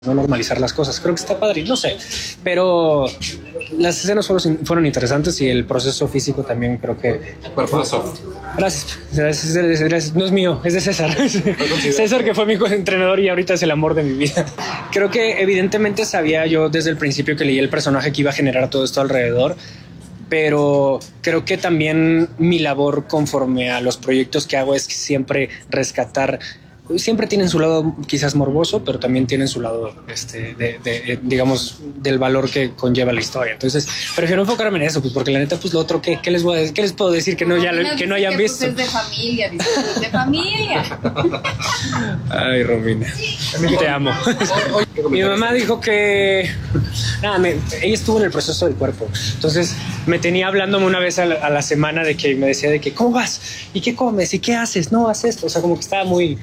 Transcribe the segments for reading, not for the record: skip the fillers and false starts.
no normalizar las cosas. Creo que está padre, no sé, pero las escenas fueron interesantes y el proceso físico también creo que... Cuerpazo. Gracias. No es mío, es de César. César, que fue mi entrenador y ahorita es el amor de mi vida. Creo que evidentemente sabía yo desde el principio que leí el personaje que iba a generar todo esto alrededor, pero creo que también mi labor conforme a los proyectos que hago es siempre rescatar. Siempre tienen su lado quizás morboso, pero también tienen su lado, digamos, del valor que conlleva la historia. Entonces, prefiero enfocarme en eso, pues, porque la neta, pues, lo otro, ¿qué les voy a decir? ¿Qué les puedo decir que no hayan visto? Pues es de familia, de familia. Ay, Romina, te amo. Mi mamá dijo que... ella estuvo en el proceso del cuerpo. Entonces, me tenía hablándome una vez a la semana de que me decía de que, ¿cómo vas? ¿Y qué comes? ¿Y qué haces? No, haz esto. O sea, como que estaba muy,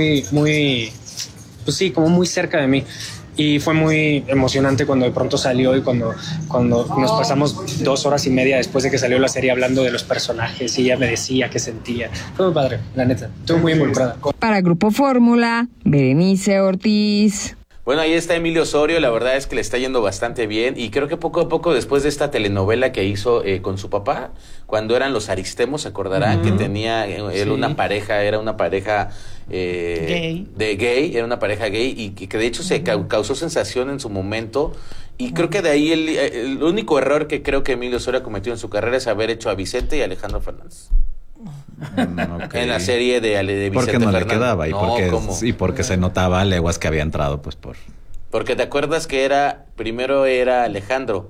pues sí, como muy cerca de mí. Y fue muy emocionante cuando de pronto salió y cuando nos pasamos 2 horas y media después de que salió la serie hablando de los personajes y ella me decía qué sentía. Fue muy padre, la neta. Estuve muy involucrada. Para Grupo Fórmula, Berenice Ortiz. Bueno, ahí está Emilio Osorio, la verdad es que le está yendo bastante bien y creo que poco a poco después de esta telenovela que hizo con su papá, cuando eran los Aristemos, se acordarán que tenía él una pareja, era una pareja gay, era una pareja gay y que de hecho se causó sensación en su momento y creo que de ahí el único error que creo que Emilio Osorio ha cometido en su carrera es haber hecho a Vicente y a Alejandro Fernández. Okay. En la serie de Vicente porque no Fernández. Le quedaba y porque se notaba a leguas que había entrado pues porque te acuerdas que primero era Alejandro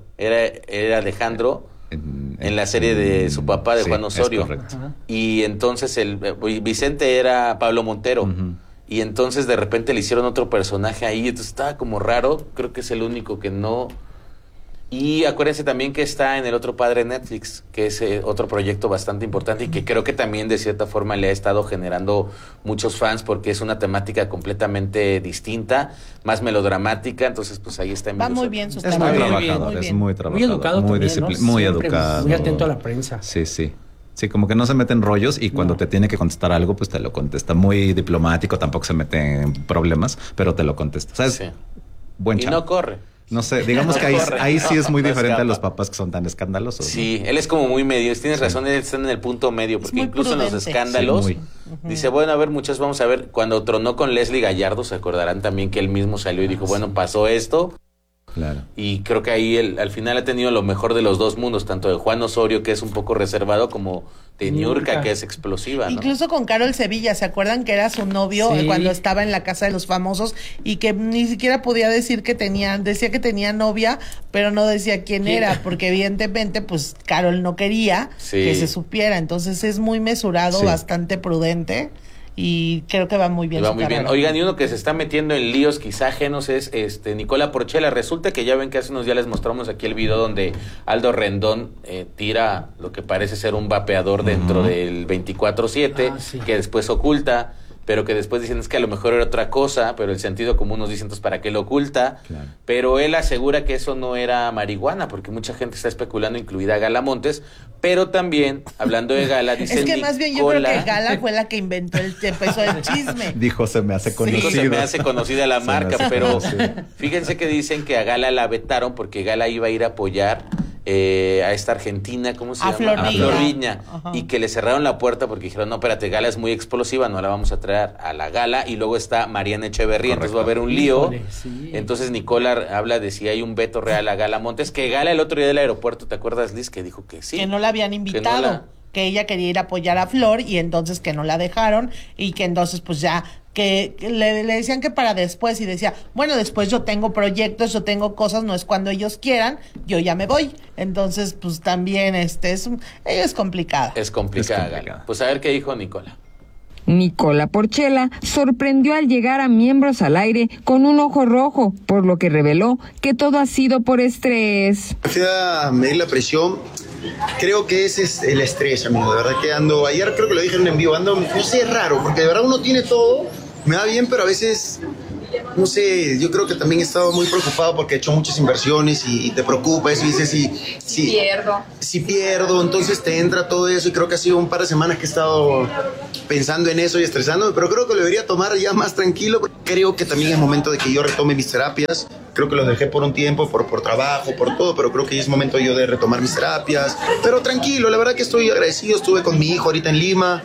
en la serie de su papá de Juan Osorio y entonces Vicente era Pablo Montero y entonces de repente le hicieron otro personaje ahí, entonces estaba como raro, creo que es el único que no. Y acuérdense también que está en El Otro Padre Netflix, que es otro proyecto bastante importante y que creo que también de cierta forma le ha estado generando muchos fans porque es una temática completamente distinta, más melodramática, entonces pues ahí está. Va muy bien su trabajo. Es muy trabajador, muy educado, muy disciplinado, muy educado. Muy atento a la prensa. Sí. Sí, como que no se mete en rollos y cuando te tiene que contestar algo, pues te lo contesta. Muy diplomático, tampoco se mete en problemas, pero te lo contesta. ¿Sabes? Sí. Buen chavo. Y no corre. No sé, digamos que ahí sí es muy diferente a los papás que son tan escandalosos. Sí, ¿no? Él es como muy medio, tienes razón, él está en el punto medio, porque incluso prudente. En los escándalos, dice, bueno, a ver, muchachos, vamos a ver, cuando tronó con Leslie Gallardo, se acordarán también que él mismo salió y dijo, bueno, pasó esto. Claro. Y creo que ahí al final ha tenido lo mejor de los dos mundos, tanto de Juan Osorio, que es un poco reservado, como de Niurka, que es explosiva, ¿no? Incluso con Carol Sevilla, ¿se acuerdan que era su novio cuando estaba en la Casa de los Famosos y que ni siquiera podía decir decía que tenía novia, pero no decía quién era, porque evidentemente pues Carol no quería que se supiera, entonces es muy mesurado, bastante prudente. Y creo que va muy bien. Va muy bien. Oigan, y uno que se está metiendo en líos quizá ajenos es Nicola Porchela. Resulta que ya ven que hace unos días les mostramos aquí el video donde Aldo Rendón tira lo que parece ser un vapeador dentro del 24/7, que después oculta, pero que después dicen es que a lo mejor era otra cosa, pero el sentido común nos dice entonces ¿para qué lo oculta? Claro. Pero él asegura que eso no era marihuana, porque mucha gente está especulando, incluida Gala Montes, pero también, hablando de Gala, dice es que más bien yo creo que Gala fue la que empezó el chisme. Dijo, se me hace conocida. Dijo, se me hace conocida la marca, pero fíjense que dicen que a Gala la vetaron porque Gala iba a ir a apoyar a esta argentina, ¿cómo se llama? A Flor Viña. Y que le cerraron la puerta porque dijeron, no, espérate, Gala es muy explosiva, no la vamos a traer a la Gala. Y luego está Mariana Echeverría, entonces va a haber un lío. Entonces Nicola habla de si hay un veto real a Gala Montes, que Gala el otro día del aeropuerto, ¿te acuerdas, Liz? Que dijo que sí. Que no la habían invitado, que ella quería ir a apoyar a Flor y entonces que no la dejaron y que entonces pues ya que le decían que para después y decía, bueno, después yo tengo proyectos, yo tengo cosas, no es cuando ellos quieran, yo ya me voy. Entonces, pues también ella es complicada. Es complicada. Pues a ver qué dijo Nicola. Nicola Porchela sorprendió al llegar a Miembros al Aire con un ojo rojo, por lo que reveló que todo ha sido por estrés. Fui a medir la presión. Creo que ese es el estrés, amigo. De verdad que ayer creo que lo dije en vivo, no sé, es raro, porque de verdad uno tiene todo, me va bien, pero a veces, no sé, yo creo que también he estado muy preocupado porque he hecho muchas inversiones y te preocupa eso y dices, si pierdo, entonces te entra todo eso y creo que ha sido un par de semanas que he estado pensando en eso y estresándome, pero creo que lo debería tomar ya más tranquilo. Creo que también es momento de que yo retome mis terapias. Creo que los dejé por un tiempo, por trabajo, por todo, pero creo que ya es momento yo de retomar mis terapias. Pero tranquilo, la verdad que estoy agradecido. Estuve con mi hijo ahorita en Lima,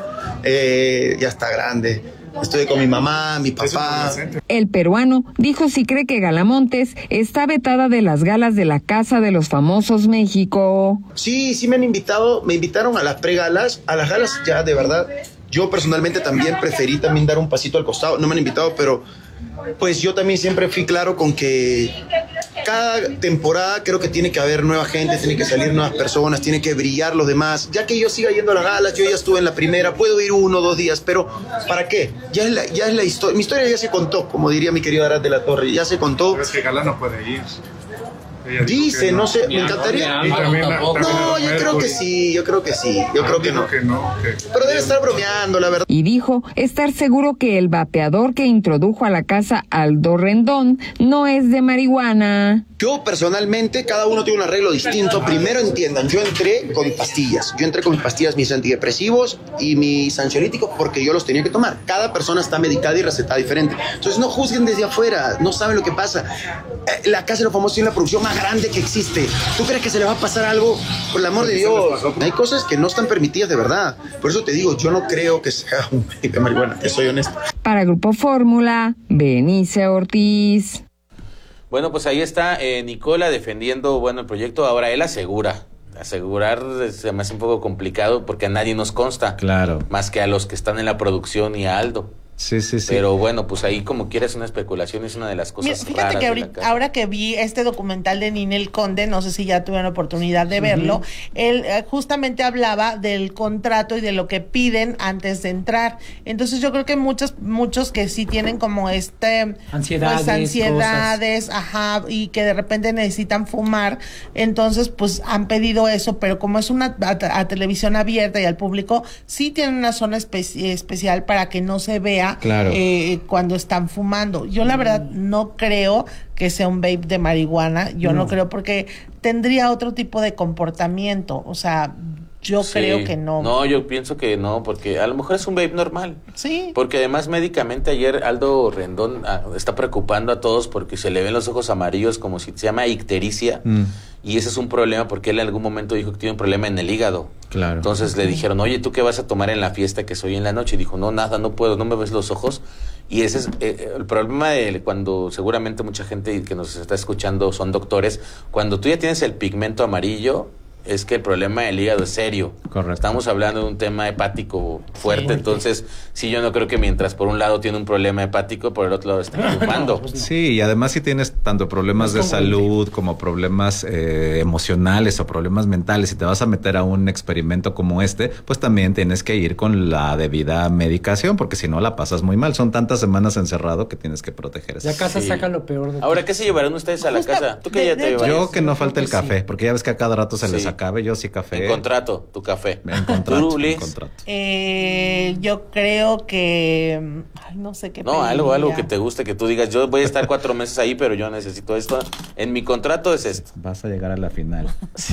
ya está grande. Estuve con mi mamá, mi papá. El peruano dijo si cree que Galamontes está vetada de las galas de la Casa de los Famosos México. Sí me han invitado, me invitaron a las pregalas, a las galas ya de verdad. Yo personalmente también preferí también dar un pasito al costado, no me han invitado, pero pues yo también siempre fui claro con que cada temporada creo que tiene que haber nueva gente, tiene que salir nuevas personas, tiene que brillar los demás. Ya que yo siga yendo a las galas, yo ya estuve en la primera, puedo ir 1 o 2 días, pero ¿para qué? Ya es la historia. Mi historia ya se contó, como diría mi querido Arad de la Torre, ya se contó. Pero es que Gala no puede ir. Dice, no sé, me encantaría. No, yo creo que sí. Yo creo que no. Pero debe estar bromeando, la verdad. Y dijo estar seguro que el vapeador que introdujo a la casa Aldo Rendón no es de marihuana. Yo personalmente, cada uno tiene un arreglo distinto. Primero entiendan, yo entré con pastillas. Yo entré con mis pastillas, mis antidepresivos y mis ansiolíticos porque yo los tenía que tomar. Cada persona está medicada y recetada diferente. Entonces no juzguen desde afuera, no saben lo que pasa. La Casa de los Famosos tiene la producción más grande que existe. ¿Tú crees que se le va a pasar algo? Por el amor de Dios. Hay cosas que no están permitidas de verdad. Por eso te digo, yo no creo que sea un de marihuana, que soy honesto. Para Grupo Fórmula, Benice Ortiz. Bueno, pues ahí está Nicola defendiendo, el proyecto. Ahora él asegurar se me hace un poco complicado porque a nadie nos consta. Claro. Más que a los que están en la producción y a Aldo. Sí. Pero bueno, pues ahí como quieras una especulación, es una de las cosas fíjate raras que ahora que vi este documental de Ninel Conde, no sé si ya tuvieron oportunidad de verlo, él justamente hablaba del contrato y de lo que piden antes de entrar. Entonces yo creo que muchos que sí tienen como ansiedades, y que de repente necesitan fumar, entonces pues han pedido eso, pero como es una a televisión abierta y al público, sí tienen una zona especial para que no se vea. Claro. Cuando están fumando. Yo la verdad no creo que sea un vape de marihuana, no creo, porque tendría otro tipo de comportamiento, o sea, yo creo que no. No, yo pienso que no, porque a lo mejor es un vape normal. Sí. Porque además médicamente ayer Aldo Rendón está preocupando a todos porque se le ven los ojos amarillos como si se llama ictericia. Y ese es un problema porque él en algún momento dijo que tiene un problema en el hígado. Claro. Entonces le dijeron, oye, ¿tú qué vas a tomar en la fiesta que soy en la noche? Y dijo, no, nada, no puedo, no me ves los ojos. Y ese es el problema de cuando seguramente mucha gente que nos está escuchando son doctores. Cuando tú ya tienes el pigmento amarillo, es que el problema del hígado es serio. Correcto. Estamos hablando de un tema hepático fuerte, entonces sí, yo no creo que mientras por un lado tiene un problema hepático, por el otro lado está fumando. Sí, y además si tienes tanto problemas de salud como problemas emocionales o problemas mentales, si te vas a meter a un experimento como este, pues también tienes que ir con la debida medicación, porque si no la pasas muy mal. Son tantas semanas encerrado que tienes que proteger eso. La casa saca lo peor de ti. Ahora, ¿qué se llevarán ustedes a la casa? ¿Tú qué ya te llevarás? Yo que no falte el café, porque ya ves que a cada rato se les acabe, yo sí café. En contrato, tu café. En contrato. ¿Tú, Liz? Yo creo que... no sé qué No, algo que te guste, que tú digas, yo voy a estar 4 meses ahí, pero yo necesito esto. En mi contrato es esto. Vas a llegar a la final.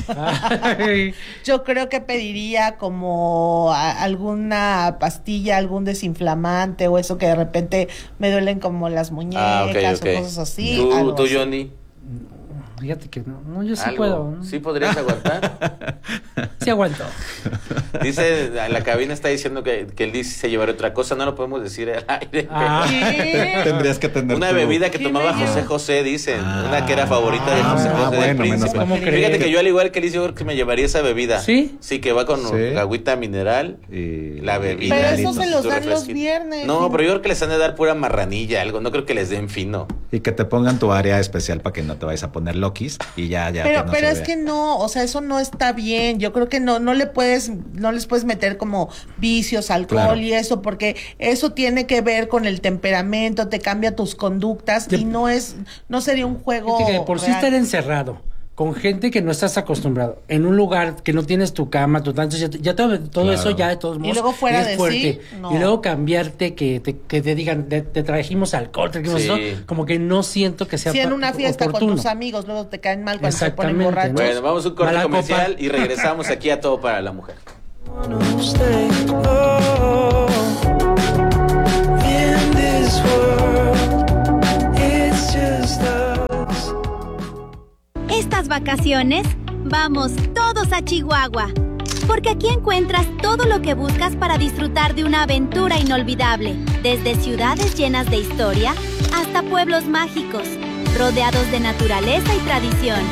Yo creo que pediría como alguna pastilla, algún desinflamante o eso que de repente me duelen como las muñecas o cosas así. ¿Tú Johnny? Fíjate que no, yo sí ¿Algo? puedo. ¿Sí podrías aguantar? Sí aguanto. Dice, la cabina está diciendo que él dice se llevará otra cosa, no lo podemos decir al aire. Tendrías que tener una bebida que tomaba José José, dicen, una que era favorita de José José del Príncipe. Fíjate que yo al igual que Liz, yo creo que me llevaría esa bebida. ¿Sí? Sí, que va con agüita mineral y la bebida. Pero eso se los dan los viernes. No, pero yo creo que les han de dar pura marranilla, algo, no creo que les den fino. Y que te pongan tu área especial para que no te vayas a poner loquis y ya. Pero es que no, o sea, eso no está bien. Yo creo que no les puedes meter como vicios, alcohol y eso, porque eso tiene que ver con el temperamento, te cambia tus conductas y no sería un juego. Por si estar encerrado con gente que no estás acostumbrado, en un lugar que no tienes tu cama, tu tanto, ya todo eso ya de todos modos y luego fuera es de fuerte. sí, no. Y luego cambiarte, que te digan, te trajimos alcohol, eso, como que no siento que sea en una fiesta oportuno. Con tus amigos, luego te caen mal cuando se ponen borrachos. Bueno, vamos a un corte comercial y regresamos aquí a Todo para la Mujer. Estas vacaciones, vamos todos a Chihuahua, porque aquí encuentras todo lo que buscas para disfrutar de una aventura inolvidable, desde ciudades llenas de historia hasta pueblos mágicos, rodeados de naturaleza y tradición.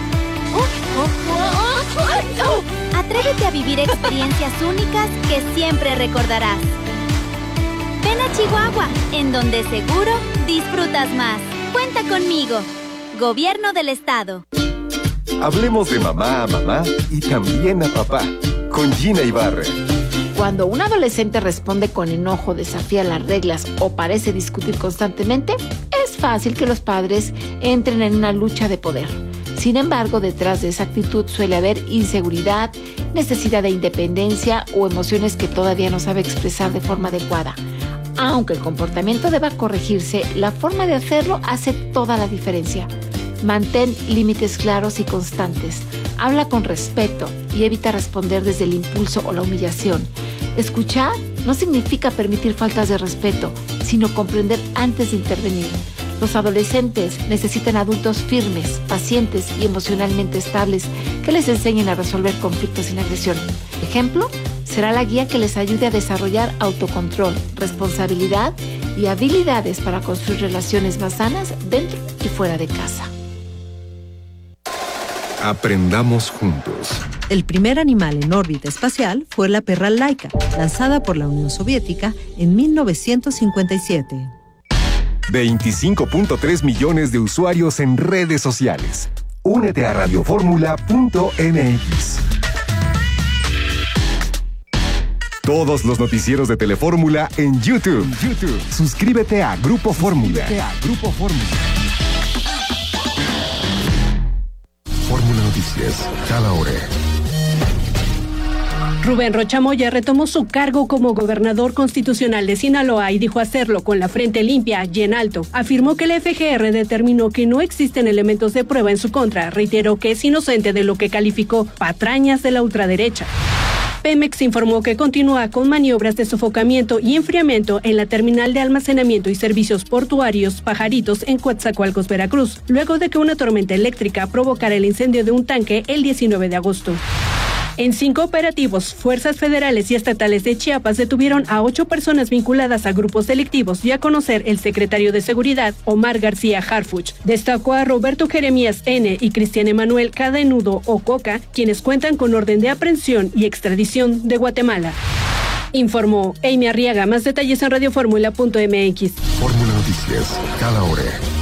Atrévete a vivir experiencias únicas que siempre recordarás. Ven a Chihuahua, en donde seguro disfrutas más. Cuenta conmigo. Gobierno del Estado. Hablemos de mamá a mamá y también a papá, con Gina Ibarra. Cuando un adolescente responde con enojo, desafía las reglas o parece discutir constantemente, es fácil que los padres entren en una lucha de poder. Sin embargo, detrás de esa actitud suele haber inseguridad, necesidad de independencia o emociones que todavía no sabe expresar de forma adecuada. Aunque el comportamiento deba corregirse, la forma de hacerlo hace toda la diferencia. Mantén límites claros y constantes. Habla con respeto y evita responder desde el impulso o la humillación. Escuchar no significa permitir faltas de respeto, sino comprender antes de intervenir. Los adolescentes necesitan adultos firmes, pacientes y emocionalmente estables que les enseñen a resolver conflictos sin agresión. Ejemplo, será la guía que les ayude a desarrollar autocontrol, responsabilidad y habilidades para construir relaciones más sanas dentro y fuera de casa. Aprendamos juntos. El primer animal en órbita espacial fue la perra Laika, lanzada por la Unión Soviética en 1957. 25.3 millones de usuarios en redes sociales. Únete a radioformula.mx. Todos los noticieros de Telefórmula en YouTube. Suscríbete a Grupo Fórmula. Fórmula Noticias, cada hora. Rubén Rocha Moya retomó su cargo como gobernador constitucional de Sinaloa y dijo hacerlo con la frente limpia y en alto. Afirmó que la FGR determinó que no existen elementos de prueba en su contra. Reiteró que es inocente de lo que calificó patrañas de la ultraderecha. Pemex informó que continúa con maniobras de sofocamiento y enfriamiento en la terminal de almacenamiento y servicios portuarios Pajaritos en Coatzacoalcos, Veracruz, luego de que una tormenta eléctrica provocara el incendio de un tanque el 19 de agosto. En 5 operativos, fuerzas federales y estatales de Chiapas detuvieron a 8 personas vinculadas a grupos delictivos y a conocer el secretario de Seguridad, Omar García Harfuch. Destacó a Roberto Jeremías N. y Cristian Emanuel Cadenudo o Coca, quienes cuentan con orden de aprehensión y extradición de Guatemala. Informó Amy Arriaga. Más detalles en radioformula.mx. Fórmula Noticias, cada hora.